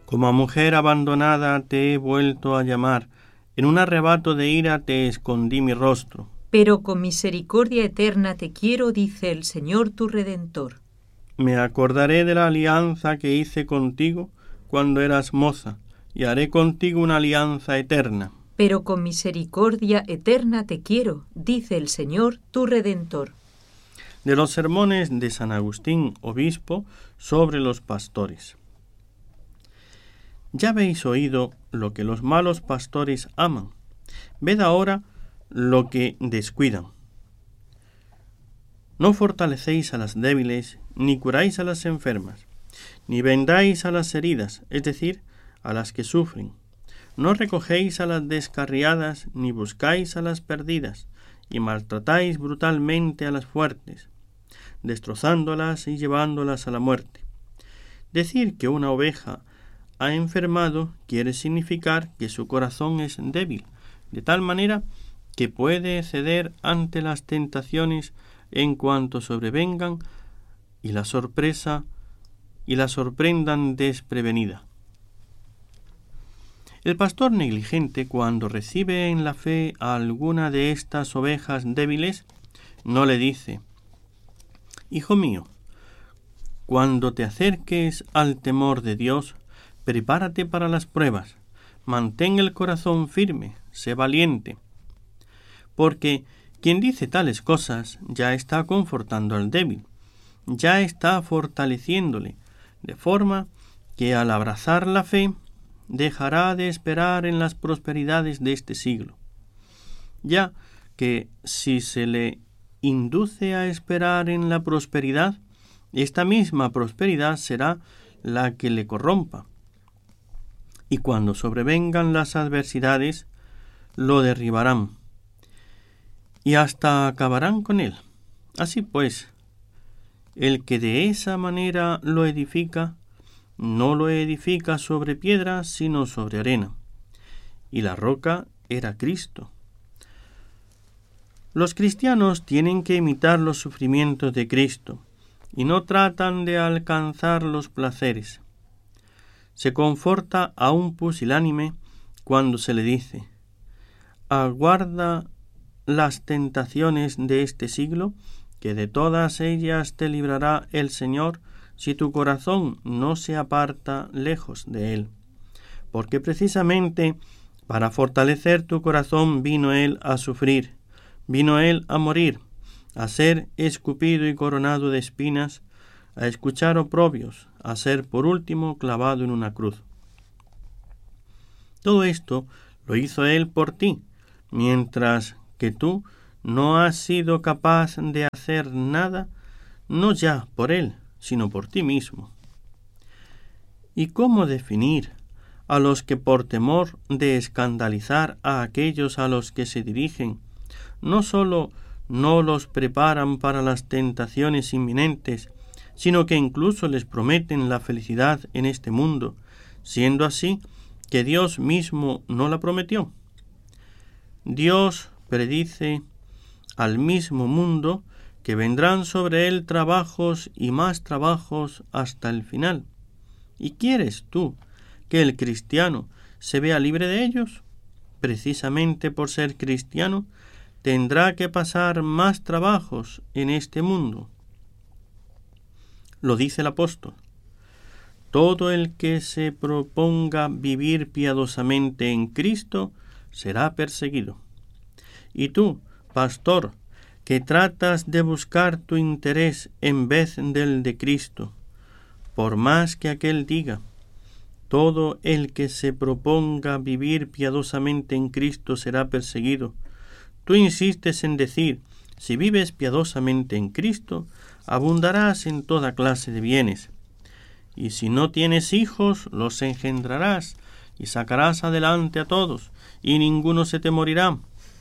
Como a mujer abandonada te he vuelto a llamar, en un arrebato de ira te escondí mi rostro. Pero con misericordia eterna te quiero, dice el Señor tu Redentor. Me acordaré de la alianza que hice contigo cuando eras moza, y haré contigo una alianza eterna. Pero con misericordia eterna te quiero, dice el Señor tu Redentor. De los sermones de San Agustín, obispo, sobre los pastores. Ya habéis oído lo que los malos pastores aman. Ved ahora lo que descuidan. No fortalecéis a las débiles, ni curáis a las enfermas, ni vendáis a las heridas, es decir, a las que sufren. No recogéis a las descarriadas, ni buscáis a las perdidas, y maltratáis brutalmente a las fuertes, destrozándolas y llevándolas a la muerte. Decir que una oveja ha enfermado quiere significar que su corazón es débil, de tal manera que puede ceder ante las tentaciones en cuanto sobrevengan y la sorprendan desprevenida. El pastor negligente, cuando recibe en la fe a alguna de estas ovejas débiles, no le dice: Hijo mío, cuando te acerques al temor de Dios, prepárate para las pruebas, mantén el corazón firme, sé valiente. Porque quien dice tales cosas ya está confortando al débil, ya está fortaleciéndole, de forma que al abrazar la fe, dejará de esperar en las prosperidades de este siglo, ya que si se le induce a esperar en la prosperidad, esta misma prosperidad será la que le corrompa, y cuando sobrevengan las adversidades, lo derribarán, y hasta acabarán con él. Así pues, el que de esa manera lo edifica, no lo edifica sobre piedra, sino sobre arena. Y la roca era Cristo. Los cristianos tienen que imitar los sufrimientos de Cristo, y no tratan de alcanzar los placeres. Se conforta a un pusilánime cuando se le dice: aguarda las tentaciones de este siglo, que de todas ellas te librará el Señor, si tu corazón no se aparta lejos de Él. Porque precisamente para fortalecer tu corazón vino Él a sufrir, vino Él a morir, a ser escupido y coronado de espinas, a escuchar oprobios, a ser por último clavado en una cruz. Todo esto lo hizo Él por ti, mientras que tú no has sido capaz de hacer nada, no ya por Él, sino por ti mismo. ¿Y cómo definir a los que por temor de escandalizar a aquellos a los que se dirigen, no sólo no los preparan para las tentaciones inminentes, sino que incluso les prometen la felicidad en este mundo, siendo así que Dios mismo no la prometió? Dios predice al mismo mundo que vendrán sobre él trabajos y más trabajos hasta el final. ¿Y quieres tú que el cristiano se vea libre de ellos? Precisamente por ser cristiano, tendrá que pasar más trabajos en este mundo. Lo dice el apóstol: todo el que se proponga vivir piadosamente en Cristo será perseguido. Y tú, pastor, que tratas de buscar tu interés en vez del de Cristo, por más que aquel diga: todo el que se proponga vivir piadosamente en Cristo será perseguido, tú insistes en decir: si vives piadosamente en Cristo, abundarás en toda clase de bienes. Y si no tienes hijos, los engendrarás y sacarás adelante a todos, y ninguno se te morirá.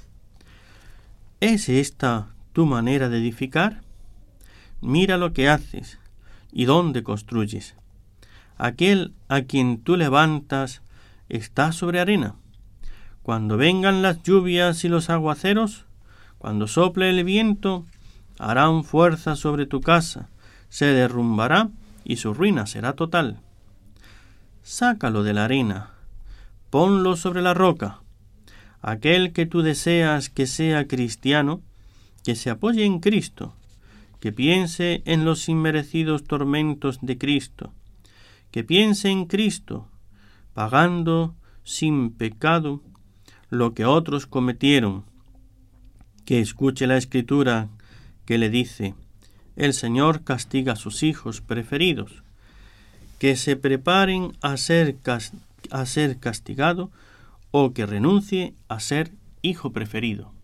¿Es esta tu manera de edificar? Mira lo que haces y dónde construyes. Aquel a quien tú levantas está sobre arena. Cuando vengan las lluvias y los aguaceros, cuando sople el viento, harán fuerza sobre tu casa, se derrumbará y su ruina será total. sácalo de la arena, ponlo sobre la roca. Aquel que tú deseas que sea cristiano, que se apoye en Cristo, que piense en los inmerecidos tormentos de Cristo, que piense en Cristo, pagando sin pecado lo que otros cometieron, que escuche la Escritura que le dice: el Señor castiga a sus hijos preferidos, que se preparen a ser castigado o que renuncie a ser hijo preferido.